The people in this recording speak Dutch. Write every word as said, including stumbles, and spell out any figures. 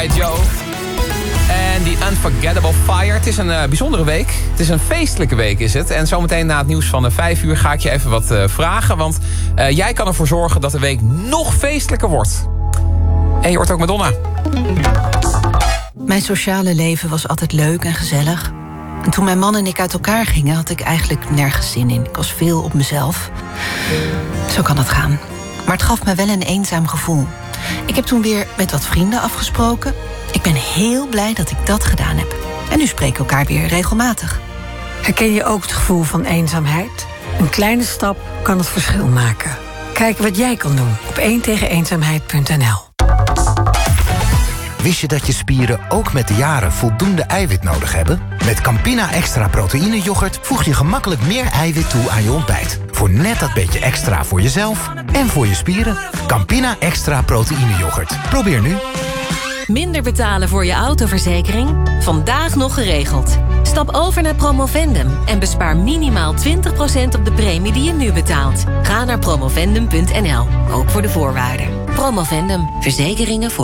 G I. Joe. En die Unforgettable Fire. Het is een uh, bijzondere week. Het is een feestelijke week, is het. En zometeen na het nieuws van uh, vijf uur ga ik je even wat uh, vragen. Want uh, jij kan ervoor zorgen dat de week nog feestelijker wordt. En je hoort ook Madonna. Mijn sociale leven was altijd leuk en gezellig. En toen mijn man en ik uit elkaar gingen, had ik eigenlijk nergens zin in. Ik was veel op mezelf. Zo kan het gaan. Maar het gaf me wel een eenzaam gevoel. Ik heb toen weer met wat vrienden afgesproken. Ik ben heel blij dat ik dat gedaan heb. En nu spreken we elkaar weer regelmatig. Herken je ook het gevoel van eenzaamheid? Een kleine stap kan het verschil maken. Kijk wat jij kan doen op één tegen eenzaamheid punt n l. Wist je dat je spieren ook met de jaren voldoende eiwit nodig hebben? Met Campina Extra Proteïne Yoghurt voeg je gemakkelijk meer eiwit toe aan je ontbijt. Voor net dat beetje extra voor jezelf en voor je spieren. Campina Extra Proteïne Yoghurt. Probeer nu. Minder betalen voor je autoverzekering? Vandaag nog geregeld. Stap over naar Promovendum en bespaar minimaal twintig procent op de premie die je nu betaalt. Ga naar promovendum punt n l, ook voor de voorwaarden. Promovendum, verzekeringen voor